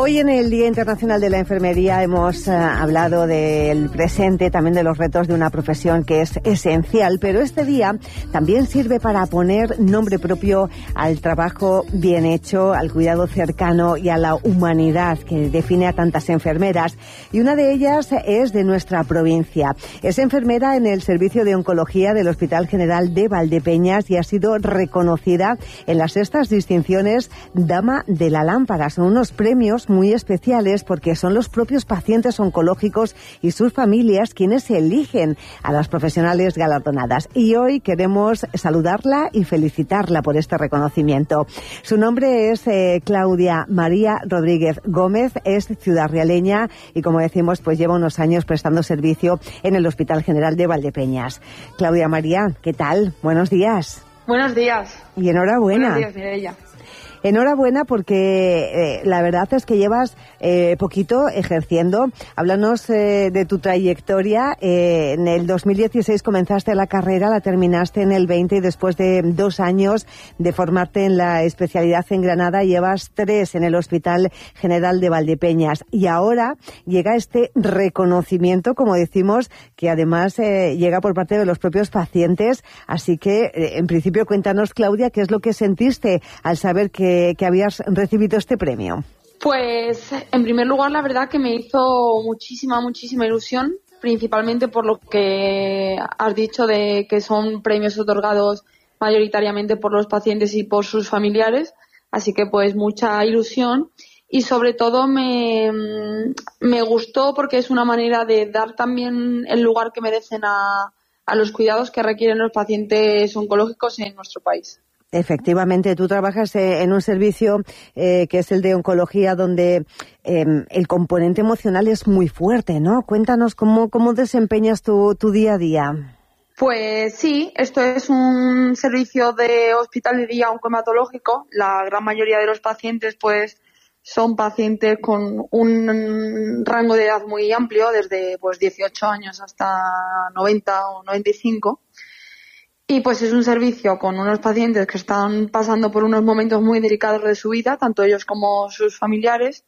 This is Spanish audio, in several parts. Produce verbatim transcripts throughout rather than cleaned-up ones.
Hoy en el Día Internacional de la Enfermería hemos uh, hablado del presente, también de los retos de una profesión que es esencial, pero este día también sirve para poner nombre propio al trabajo bien hecho, al cuidado cercano y a la humanidad que define a tantas enfermeras. Y una de ellas es de nuestra provincia. Es enfermera en el Servicio de Oncología del Hospital General de Valdepeñas y ha sido reconocida en las sextas distinciones Dama de la Lámpara. Son unos premios muy especiales porque son los propios pacientes oncológicos y sus familias quienes eligen a las profesionales galardonadas. Y hoy queremos saludarla y felicitarla por este reconocimiento. Su nombre es eh, Claudia María Rodríguez Gómez, es ciudadrealeña y, como decimos, pues lleva unos años prestando servicio en el Hospital General de Valdepeñas. Claudia María, ¿qué tal? Buenos días. Buenos días. Y enhorabuena. Buenos días, Mireia. Enhorabuena porque eh, la verdad es que llevas eh, poquito ejerciendo. Háblanos eh, de tu trayectoria. Eh, en el dos mil dieciséis comenzaste la carrera, la terminaste en el veinte y después de dos años de formarte en la especialidad en Granada, llevas tres en el Hospital General de Valdepeñas. Y ahora llega este reconocimiento, como decimos, que además eh, llega por parte de los propios pacientes. Así que, eh, en principio, cuéntanos, Claudia, ¿qué es lo que sentiste al saber que que habías recibido este premio? Pues, en primer lugar, la verdad que me hizo muchísima, muchísima ilusión, principalmente por lo que has dicho de que son premios otorgados mayoritariamente por los pacientes y por sus familiares, así que pues mucha ilusión y sobre todo me, me gustó porque es una manera de dar también el lugar que merecen a, a los cuidados que requieren los pacientes oncológicos en nuestro país. Efectivamente, tú trabajas eh, en un servicio eh, que es el de oncología, donde eh, el componente emocional es muy fuerte, ¿no? Cuéntanos cómo, cómo desempeñas tu, tu día a día. Pues sí, esto es un servicio de hospital de día oncohematológico. La gran mayoría de los pacientes pues son pacientes con un rango de edad muy amplio, desde pues dieciocho años hasta noventa o noventa y cinco. Y pues es un servicio con unos pacientes que están pasando por unos momentos muy delicados de su vida, tanto ellos como sus familiares.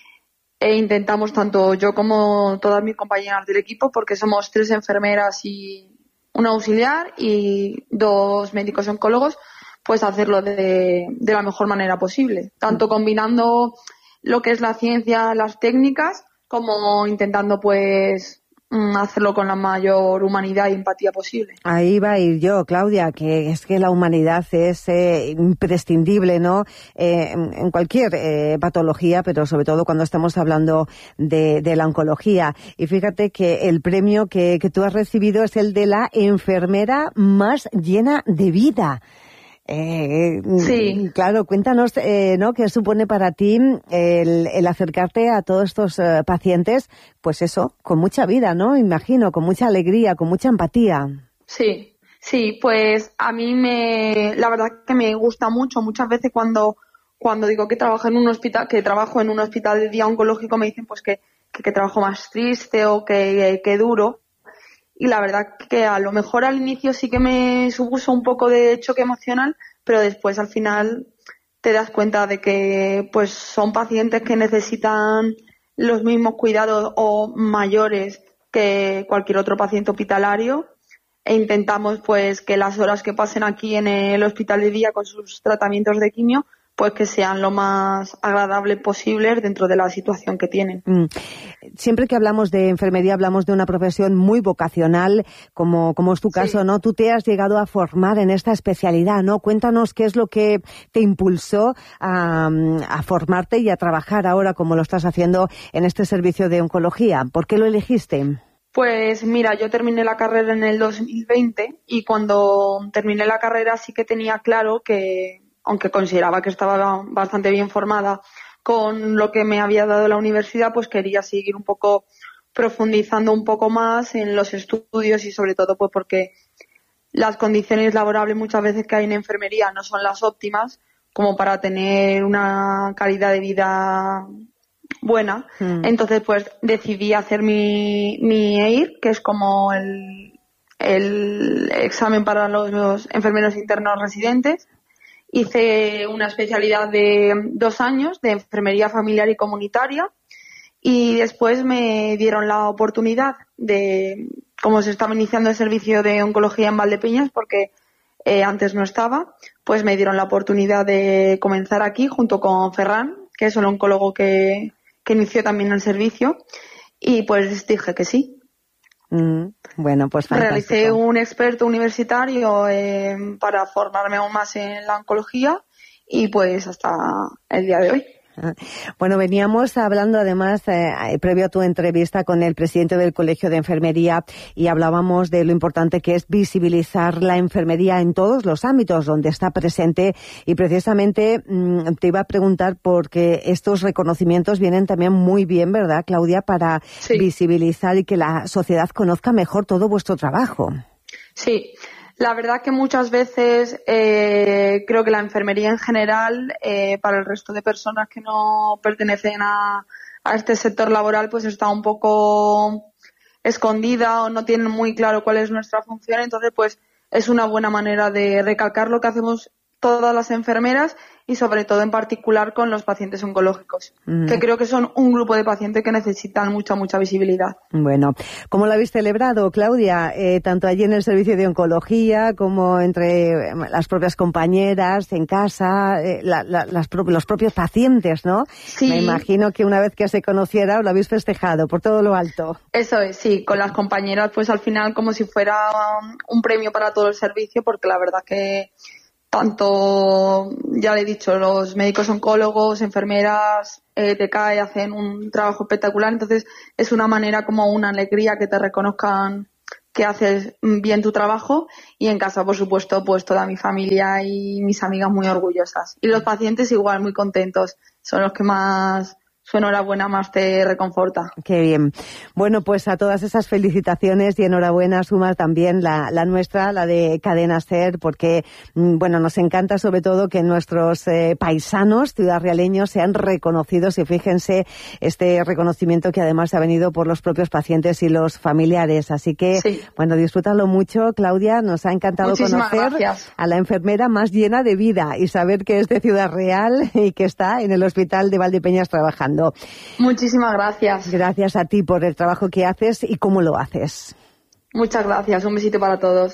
E intentamos, tanto yo como todas mis compañeras del equipo, porque somos tres enfermeras y una auxiliar y dos médicos oncólogos, pues hacerlo de, de la mejor manera posible. Tanto combinando lo que es la ciencia, las técnicas, como intentando pues hacerlo con la mayor humanidad y empatía posible. Ahí va a ir yo, Claudia, que es que la humanidad es eh, imprescindible, ¿no? Eh, en, en cualquier eh, patología, pero sobre todo cuando estamos hablando de, de la oncología. Y fíjate que el premio que, que tú has recibido es el de la enfermera más llena de vida. Eh, sí. Claro, cuéntanos, eh, ¿no? ¿Qué supone para ti el, el acercarte a todos estos uh, pacientes, pues eso, con mucha vida, ¿no? Imagino, con mucha alegría, con mucha empatía. Sí, sí, pues a mí me, la verdad que me gusta mucho. Muchas veces cuando, cuando digo que trabajo en un hospital, que trabajo en un hospital de día oncológico, me dicen pues que, que, que trabajo más triste o que, que duro. Y la verdad que a lo mejor al inicio sí que me supuso un poco de choque emocional, pero después al final te das cuenta de que pues son pacientes que necesitan los mismos cuidados o mayores que cualquier otro paciente hospitalario, e intentamos pues que las horas que pasen aquí en el hospital de día con sus tratamientos de quimio pues que sean lo más agradables posibles dentro de la situación que tienen. Mm. Siempre que hablamos de enfermería hablamos de una profesión muy vocacional, como, como es tu caso, sí. ¿No? Tú te has llegado a formar en esta especialidad, ¿no? Cuéntanos qué es lo que te impulsó a, a formarte y a trabajar ahora como lo estás haciendo en este servicio de oncología. ¿Por qué lo elegiste? Pues mira, yo terminé la carrera en el dos mil veinte y cuando terminé la carrera sí que tenía claro que, aunque consideraba que estaba bastante bien formada con lo que me había dado la universidad, pues quería seguir un poco profundizando un poco más en los estudios y sobre todo pues porque las condiciones laborables muchas veces que hay en enfermería no son las óptimas como para tener una calidad de vida buena. Mm. Entonces pues decidí hacer mi, mi E I R, que es como el, el examen para los, los enfermeros internos residentes. hice una especialidad de dos años de enfermería familiar y comunitaria y después me dieron la oportunidad de, como se estaba iniciando el servicio de oncología en Valdepeñas, porque eh, antes no estaba, pues me dieron la oportunidad de comenzar aquí junto con Ferran, que es el oncólogo que, que inició también el servicio, y pues dije que sí. Mm, bueno, pues fantástico. Realicé un experto universitario eh, para formarme aún más en la oncología y pues hasta el día de hoy. Bueno, veníamos hablando además, eh, previo a tu entrevista con el presidente del Colegio de Enfermería, y hablábamos de lo importante que es visibilizar la enfermería en todos los ámbitos donde está presente, y precisamente mmm, te iba a preguntar porque estos reconocimientos vienen también muy bien, ¿verdad, Claudia?, para sí. visibilizar y que la sociedad conozca mejor todo vuestro trabajo. Sí. La verdad que muchas veces eh, creo que la enfermería en general, eh, para el resto de personas que no pertenecen a, a este sector laboral, pues está un poco escondida o no tienen muy claro cuál es nuestra función. Entonces, pues es una buena manera de recalcar lo que hacemos todas las enfermeras y sobre todo en particular con los pacientes oncológicos, mm. que creo que son un grupo de pacientes que necesitan mucha, mucha visibilidad. Bueno, ¿cómo lo habéis celebrado, Claudia? Eh, tanto allí en el servicio de oncología como entre las propias compañeras, en casa, eh, la, la, las pro- los propios pacientes, ¿no? Sí. Me imagino que una vez que se conociera lo habéis festejado por todo lo alto. Eso es, sí, con las compañeras pues al final como si fuera un premio para todo el servicio, porque la verdad que tanto, ya le he dicho, los médicos oncólogos, enfermeras, eh, T K E hacen un trabajo espectacular, entonces es una manera como una alegría que te reconozcan que haces bien tu trabajo, y en casa, por supuesto, pues toda mi familia y mis amigas muy orgullosas. Y los pacientes igual, muy contentos, son los que más... su enhorabuena más te reconforta. Qué bien. Bueno, pues a todas esas felicitaciones y enhorabuena suma también la, la nuestra, la de Cadena SER, porque, bueno, nos encanta sobre todo que nuestros eh, paisanos ciudadrealeños sean reconocidos, y fíjense este reconocimiento que además ha venido por los propios pacientes y los familiares. Así que, sí. bueno, disfrútalo mucho, Claudia. Nos ha encantado Muchísimas conocer gracias. a la enfermera más llena de vida y saber que es de Ciudad Real y que está en el Hospital de Valdepeñas trabajando. Muchísimas gracias. Gracias a ti por el trabajo que haces y cómo lo haces. Muchas gracias. Un besito para todos.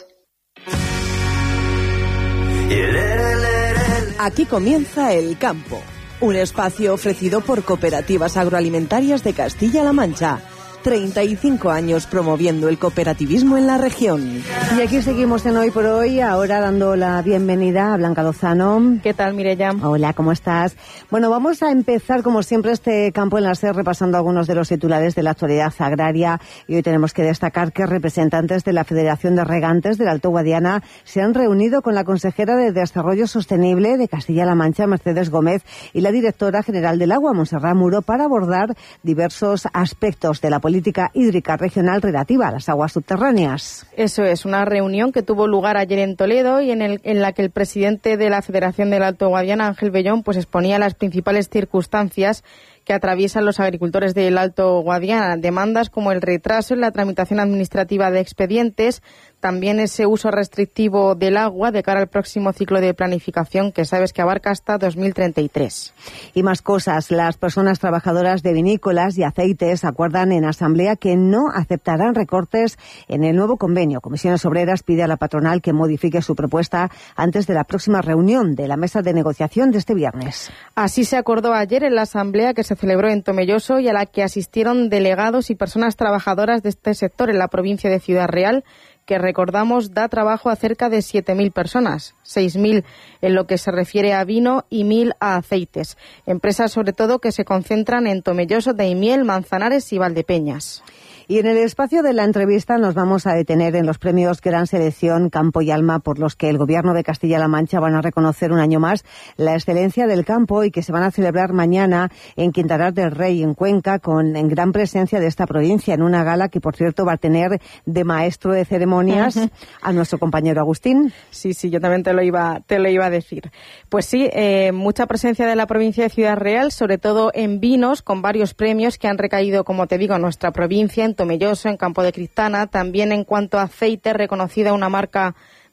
Aquí comienza El Campo, un espacio ofrecido por Cooperativas Agroalimentarias de Castilla-La Mancha. treinta y cinco años promoviendo el cooperativismo en la región. Y aquí seguimos en Hoy por Hoy, ahora dando la bienvenida a Blanca Lozano. ¿Qué tal, Mireia? Hola, ¿cómo estás? Bueno, vamos a empezar, como siempre, este campo en la SER repasando algunos de los titulares de la actualidad agraria. Y hoy tenemos que destacar que representantes de la Federación de Regantes del Alto Guadiana se han reunido con la consejera de Desarrollo Sostenible de Castilla-La Mancha, Mercedes Gómez, y la directora general del Agua, Montserrat Muro, para abordar diversos aspectos de la política hídrica regional relativa a las aguas subterráneas. Eso es, una reunión que tuvo lugar ayer en Toledo y en, el, en la que el presidente de la Federación del Alto Guadiana, Ángel Bellón, pues exponía las principales circunstancias que atraviesan los agricultores del Alto Guadiana, demandas como el retraso en la tramitación administrativa de expedientes, también ese uso restrictivo del agua de cara al próximo ciclo de planificación, que sabes que abarca hasta dos mil treinta y tres. Y más cosas. Las personas trabajadoras de vinícolas y aceites acuerdan en asamblea que no aceptarán recortes en el nuevo convenio. Comisiones Obreras pide a la patronal que modifique su propuesta antes de la próxima reunión de la mesa de negociación de este viernes. Así se acordó ayer en la asamblea que se celebró en Tomelloso y a la que asistieron delegados y personas trabajadoras de este sector en la provincia de Ciudad Real, que recordamos da trabajo a cerca de siete mil personas, seis mil en lo que se refiere a vino y mil a aceites. Empresas sobre todo que se concentran en Tomelloso, Daimiel, Manzanares y Valdepeñas. Y en el espacio de la entrevista nos vamos a detener en los premios Gran Selección Campo y Alma, por los que el Gobierno de Castilla-La Mancha van a reconocer un año más la excelencia del campo y que se van a celebrar mañana en Quintanar del Rey, en Cuenca, con en gran presencia de esta provincia, en una gala que, por cierto, va a tener de maestro de ceremonias a nuestro compañero Agustín. Sí, sí, yo también te lo iba, te lo iba a decir. Pues sí, eh, mucha presencia de la provincia de Ciudad Real, sobre todo en vinos, con varios premios que han recaído, como te digo, en nuestra provincia, en Tomelloso, en Campo de Cristana, también en cuanto a aceite, reconocida una marca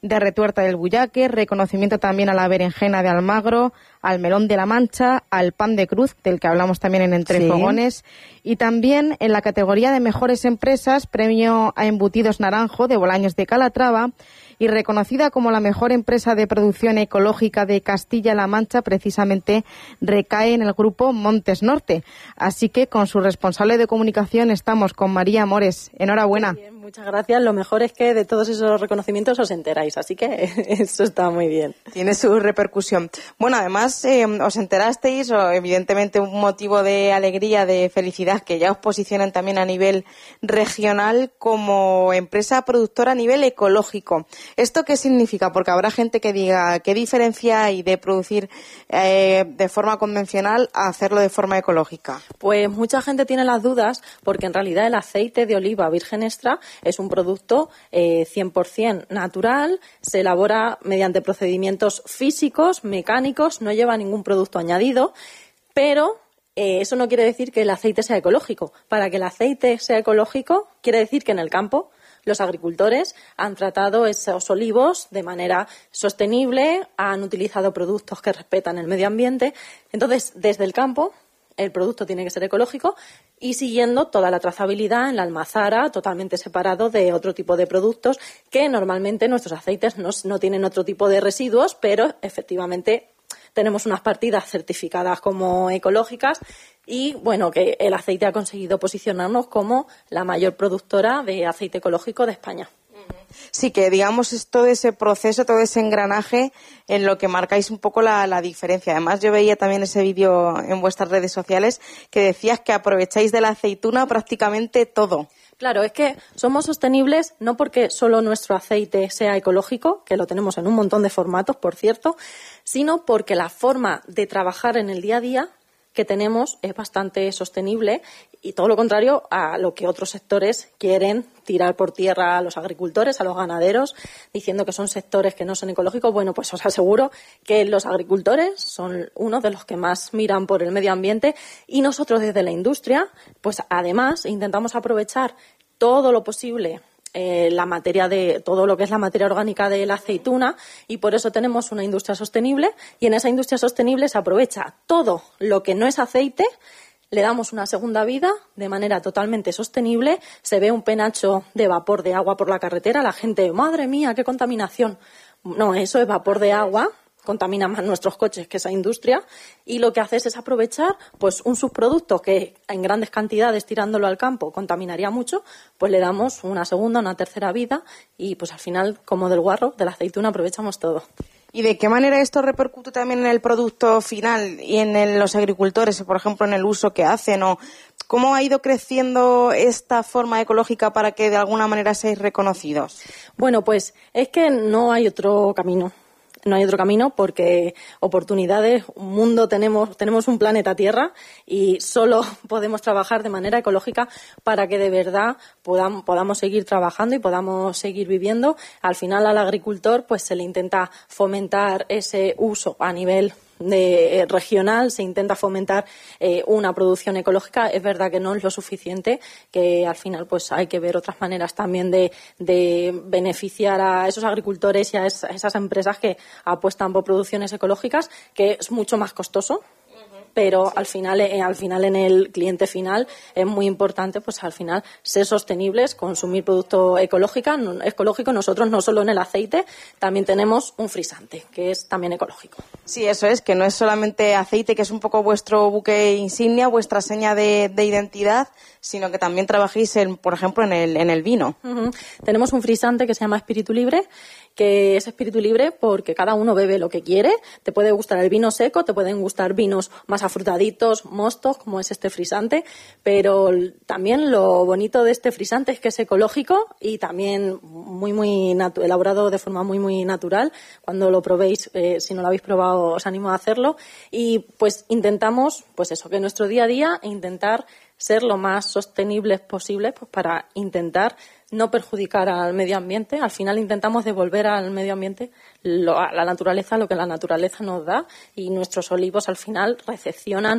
de Retuerta del Bullaque, reconocimiento también a la berenjena de Almagro, al melón de la Mancha, al pan de cruz, del que hablamos también en Entre Sí. Fogones, y también en la categoría de mejores empresas, premio a Embutidos Naranjo de Bolaños de Calatrava, y reconocida como la mejor empresa de producción ecológica de Castilla-La Mancha, precisamente recae en el grupo Montes Norte. Así que con su responsable de comunicación estamos con María Mores. Enhorabuena. Muy bien, muchas gracias. Lo mejor es que de todos esos reconocimientos os enteráis, así que eso está muy bien. Tiene su repercusión. Bueno, además eh, os enterasteis, o evidentemente un motivo de alegría, de felicidad, que ya os posicionan también a nivel regional como empresa productora a nivel ecológico. ¿Esto qué significa? Porque habrá gente que diga qué diferencia hay de producir eh, de forma convencional a hacerlo de forma ecológica. Pues mucha gente tiene las dudas porque en realidad el aceite de oliva virgen extra es un producto eh, cien por ciento natural, se elabora mediante procedimientos físicos, mecánicos, no lleva ningún producto añadido, pero eh, eso no quiere decir que el aceite sea ecológico. Para que el aceite sea ecológico quiere decir que en el campo los agricultores han tratado esos olivos de manera sostenible, han utilizado productos que respetan el medio ambiente. Entonces, desde el campo, el producto tiene que ser ecológico y siguiendo toda la trazabilidad en la almazara, totalmente separado de otro tipo de productos que normalmente nuestros aceites no, no tienen otro tipo de residuos, pero efectivamente tenemos unas partidas certificadas como ecológicas y, bueno, que el aceite ha conseguido posicionarnos como la mayor productora de aceite ecológico de España. Sí, que digamos es todo ese proceso, todo ese engranaje en lo que marcáis un poco la, la diferencia. Además, yo veía también ese vídeo en vuestras redes sociales que decías que aprovecháis de la aceituna prácticamente todo. Claro, es que somos sostenibles no porque solo nuestro aceite sea ecológico, que lo tenemos en un montón de formatos, por cierto, sino porque la forma de trabajar en el día a día que tenemos es bastante sostenible y todo lo contrario a lo que otros sectores quieren tirar por tierra a los agricultores, a los ganaderos, diciendo que son sectores que no son ecológicos. Bueno, pues os aseguro que los agricultores son uno de los que más miran por el medio ambiente y nosotros desde la industria, pues además intentamos aprovechar todo lo posible Eh, la materia de todo lo que es la materia orgánica de la aceituna y por eso tenemos una industria sostenible y en esa industria sostenible se aprovecha todo lo que no es aceite, le damos una segunda vida de manera totalmente sostenible, se ve un penacho de vapor de agua por la carretera, la gente, madre mía, qué contaminación. No, eso es vapor de agua, contamina más nuestros coches que esa industria y lo que haces es aprovechar pues un subproducto que en grandes cantidades tirándolo al campo contaminaría mucho, pues le damos una segunda, una tercera vida y pues al final, como del guarro, de la aceituna aprovechamos todo. ¿Y de qué manera esto repercute también en el producto final y en el, los agricultores, por ejemplo, en el uso que hacen? ¿O cómo ha ido creciendo esta forma ecológica para que de alguna manera seáis reconocidos? Bueno, pues es que no hay otro camino. No hay otro camino porque oportunidades, un mundo tenemos, tenemos un planeta Tierra y solo podemos trabajar de manera ecológica para que de verdad podamos, podamos seguir trabajando y podamos seguir viviendo. Al final al agricultor pues se le intenta fomentar ese uso a nivel de, eh, regional, se intenta fomentar eh, una producción ecológica. Es verdad que no es lo suficiente, que al final pues hay que ver otras maneras también de, de beneficiar a esos agricultores y a, es, a esas empresas que apuestan por producciones ecológicas, que es mucho más costoso. Pero al final, eh, al final en el cliente final es muy importante, pues al final ser sostenibles, consumir producto ecológico, ecológico. Nosotros no solo en el aceite, también tenemos un frisante que es también ecológico. Sí, eso es, que no es solamente aceite, que es un poco vuestro buque insignia, vuestra seña de, de identidad, sino que también trabajéis, en, por ejemplo, en el, en el vino. Uh-huh. Tenemos un frisante que se llama Espíritu Libre, que es espíritu libre porque cada uno bebe lo que quiere. Te puede gustar el vino seco, te pueden gustar vinos más afrutaditos, mostos, como es este frisante, pero también lo bonito de este frisante es que es ecológico y también muy, muy natu- elaborado de forma muy, muy natural. Cuando lo probéis, eh, si no lo habéis probado, os animo a hacerlo. Y pues intentamos, pues eso, que en nuestro día a día intentar ser lo más sostenibles posible, pues para intentar no perjudicar al medio ambiente. Al final intentamos devolver al medio ambiente lo, a la naturaleza lo que la naturaleza nos da y nuestros olivos al final recepcionan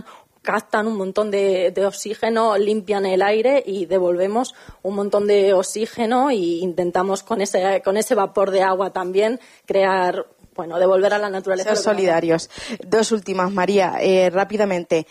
captan un montón de, de oxígeno, limpian el aire y devolvemos un montón de oxígeno e intentamos con ese, con ese vapor de agua también crear, bueno, devolver a la naturaleza. Ser solidarios. Dos últimas, María, eh, rápidamente.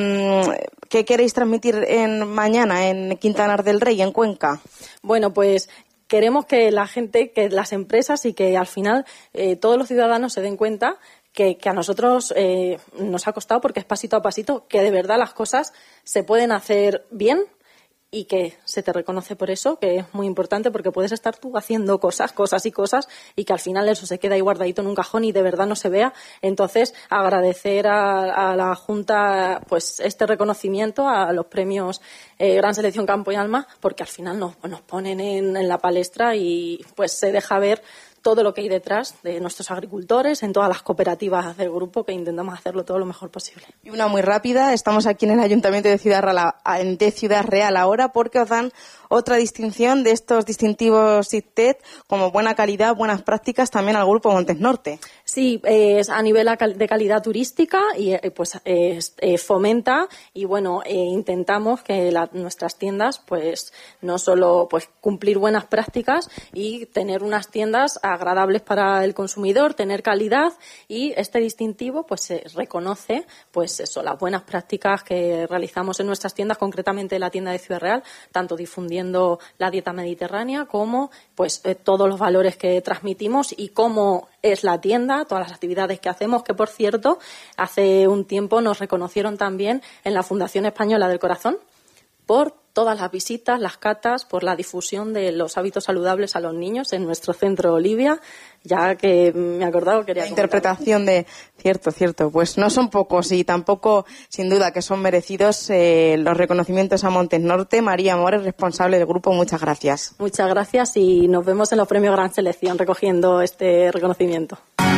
¿Qué queréis transmitir en mañana en Quintanar del Rey, en Cuenca? Bueno, pues queremos que la gente, que las empresas y que al final eh, todos los ciudadanos se den cuenta que, que a nosotros eh, nos ha costado, porque es pasito a pasito, que de verdad las cosas se pueden hacer bien y que se te reconoce por eso, que es muy importante, porque puedes estar tú haciendo cosas, cosas y cosas, y que al final eso se queda ahí guardadito en un cajón y de verdad no se vea. Entonces, agradecer a, a la Junta pues este reconocimiento, a los premios eh, Gran Selección Campo y Alma, porque al final nos, nos ponen en, en la palestra y pues se deja ver todo lo que hay detrás de nuestros agricultores en todas las cooperativas del grupo, que intentamos hacerlo todo lo mejor posible. Y una muy rápida, estamos aquí en el Ayuntamiento de Ciudad Real, de Ciudad Real ahora, porque os dan otra distinción de estos distintivos I C T E T como buena calidad, buenas prácticas también al Grupo Montes Norte. Sí, es eh, a nivel de calidad turística y eh, pues eh, eh, fomenta y bueno, eh, intentamos que la, nuestras tiendas pues no solo pues cumplir buenas prácticas y tener unas tiendas agradables para el consumidor, tener calidad, y este distintivo pues se reconoce pues eso, las buenas prácticas que realizamos en nuestras tiendas, concretamente en la tienda de Ciudad Real, tanto difundiendo la dieta mediterránea como pues eh, todos los valores que transmitimos y cómo es la tienda, todas las actividades que hacemos, que por cierto hace un tiempo nos reconocieron también en la Fundación Española del Corazón por todas las visitas, las catas, por la difusión de los hábitos saludables a los niños en nuestro centro Olivia, ya que me he acordado quería la interpretación de cierto, cierto, pues no son pocos y tampoco sin duda que son merecidos eh, los reconocimientos a Montes Norte. María Mores, responsable del grupo, muchas gracias. Muchas gracias y nos vemos en los premios Gran Selección recogiendo este reconocimiento.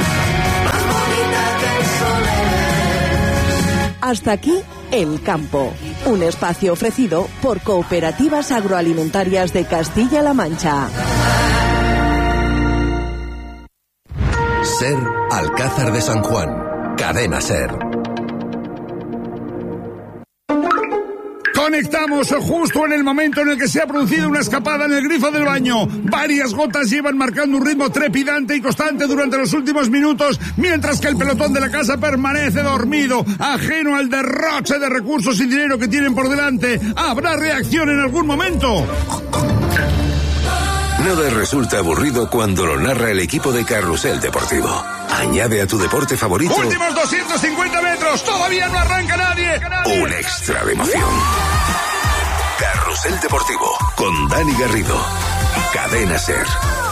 Hasta aquí El Campo, un espacio ofrecido por Cooperativas Agroalimentarias de Castilla-La Mancha. SER Alcázar de San Juan, Cadena SER. Conectamos justo en el momento en el que se ha producido una escapada en el grifo del baño. Varias gotas llevan marcando un ritmo trepidante y constante durante los últimos minutos, mientras que el pelotón de la casa permanece dormido, ajeno al derroche de recursos y dinero que tienen por delante. ¿Habrá reacción en algún momento? Nada resulta aburrido cuando lo narra el equipo de Carrusel Deportivo. Añade a tu deporte favorito... ¡Últimos doscientos cincuenta metros! ¡Todavía no arranca nadie! Un extra de emoción. Carrusel Deportivo, con Dani Garrido. Cadena SER.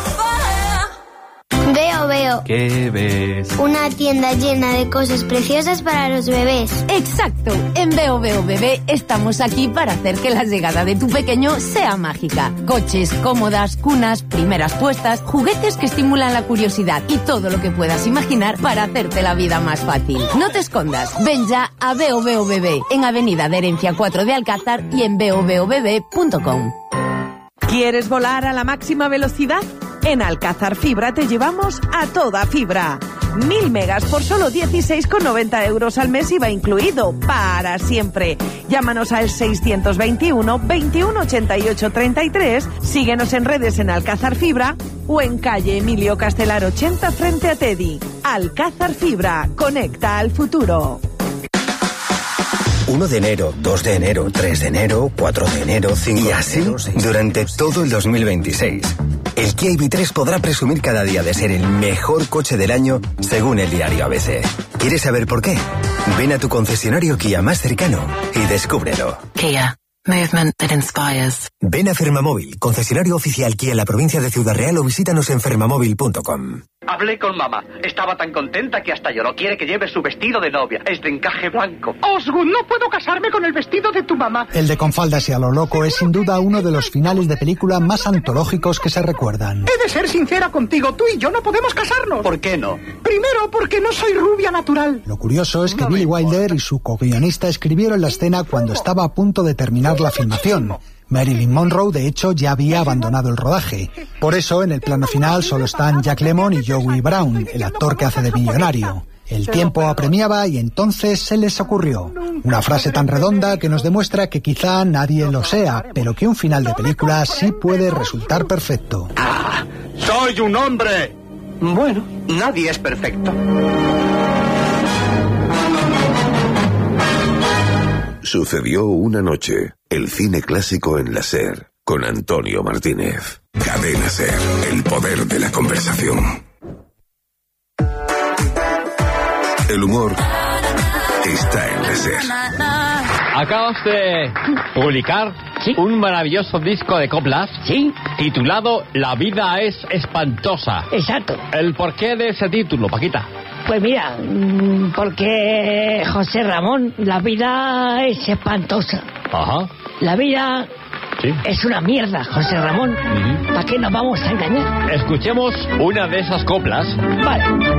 Veo, veo. ¿Qué ves? Una tienda llena de cosas preciosas para los bebés. Exacto. En Veo, veo, bebé estamos aquí para hacer que la llegada de tu pequeño sea mágica. Coches, cómodas, cunas, primeras puestas, juguetes que estimulan la curiosidad y todo lo que puedas imaginar para hacerte la vida más fácil. No te escondas. Ven ya a Veo, veo, bebé en Avenida de Herencia cuatro de Alcázar y en veo veo bebé punto com. ¿Quieres volar a la máxima velocidad? En Alcázar Fibra te llevamos a toda fibra. Mil megas por solo dieciséis con noventa euros al mes I V A incluido, para siempre. Llámanos al seiscientos veintiuno, veintiuno ochenta y ocho treinta y tres, síguenos en redes en Alcázar Fibra o en calle Emilio Castelar ochenta frente a Teddy. Alcázar Fibra, conecta al futuro. uno de enero, dos de enero, tres de enero, cuatro de enero, cinco y así de enero, seis durante todo el dos mil veintiséis. El Kia I V tres podrá presumir cada día de ser el mejor coche del año según el diario A B C. ¿Quieres saber por qué? Ven a tu concesionario Kia más cercano y descúbrelo. Kia. Movement that inspires. Ven a Fermamóvil, concesionario oficial Kia en la provincia de Ciudad Real, o visítanos en fermamóvil punto com. Hablé con mamá. Estaba tan contenta que hasta lloró. Quiere que lleve su vestido de novia. Es de encaje blanco. Osgood, no puedo casarme con el vestido de tu mamá. El de Con faldas y a lo loco es sin duda uno de los finales de película más antológicos que se recuerdan. He de ser sincera contigo. Tú y yo no podemos casarnos. ¿Por qué no? Primero, porque no soy rubia natural. Lo curioso es que Billy Wilder y su co-guionista escribieron la escena cuando estaba a punto de terminar la filmación. Marilyn Monroe, de hecho, ya había abandonado el rodaje. Por eso, en el plano final solo están Jack Lemmon y Joey Brown, el actor que hace de millonario. El tiempo apremiaba y entonces se les ocurrió. Una frase tan redonda que nos demuestra que quizá nadie lo sea, pero que un final de película sí puede resultar perfecto. ¡Ah! ¡Soy un hombre! Bueno, nadie es perfecto. Sucedió una noche. El cine clásico en la SER, con Antonio Martínez. Cadena SER, el poder de la conversación. El humor está en la SER. Acabas de publicar ¿Sí? un maravilloso disco de coplas ¿Sí? titulado La vida es espantosa. Exacto. ¿El porqué de ese título, Paquita? Pues mira, porque José Ramón, la vida es espantosa. Ajá. La vida ¿Sí? es una mierda, José Ramón. Uh-huh. ¿Para qué nos vamos a engañar? Escuchemos una de esas coplas. Vale.